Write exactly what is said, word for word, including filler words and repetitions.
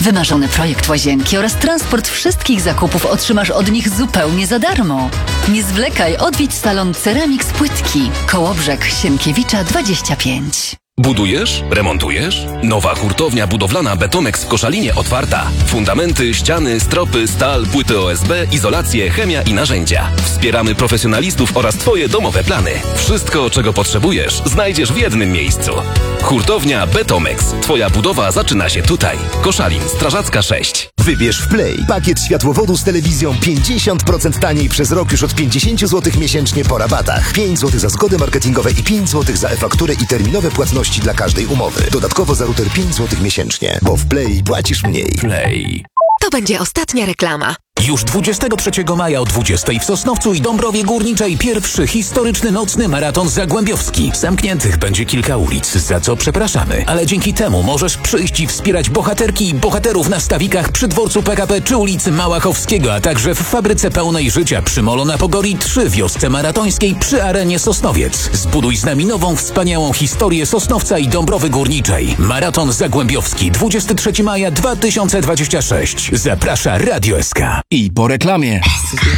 Wymarzony projekt łazienki oraz transport wszystkich zakupów otrzymasz od nich zupełnie za darmo. Nie zwlekaj, odwiedź salon Ceramix Płytki. Kołobrzeg Sienkiewicza dwadzieścia pięć. Budujesz? Remontujesz? Nowa hurtownia budowlana Betomex w Koszalinie otwarta. Fundamenty, ściany, stropy, stal, płyty O S B, izolacje, chemia i narzędzia. Wspieramy profesjonalistów oraz Twoje domowe plany. Wszystko, czego potrzebujesz, znajdziesz w jednym miejscu. Hurtownia Betomex. Twoja budowa zaczyna się tutaj. Koszalin, Strażacka sześć. Wybierz w Play pakiet światłowodu z telewizją pięćdziesiąt procent taniej przez rok już od pięćdziesiąt złotych miesięcznie po rabatach. pięć złotych za zgody marketingowe i pięć złotych za e-fakturę i terminowe płatności dla każdej umowy. Dodatkowo za router pięć złotych miesięcznie, bo w Play płacisz mniej. Play. To będzie ostatnia reklama. Już dwudziestego trzeciego maja o dwudziestej w Sosnowcu i Dąbrowie Górniczej pierwszy historyczny nocny maraton zagłębiowski. Zamkniętych będzie kilka ulic, za co przepraszamy. Ale dzięki temu możesz przyjść i wspierać bohaterki i bohaterów na stawikach przy dworcu P K P czy ulicy Małachowskiego, a także w fabryce pełnej życia przy Molo na Pogori trzy, wiosce maratońskiej przy Arenie Sosnowiec. Zbuduj z nami nową, wspaniałą historię Sosnowca i Dąbrowy Górniczej. Maraton zagłębiowski dwudziestego trzeciego maja dwa tysiące dwudziestego szóstego. Zaprasza Radio S K. I po reklamie.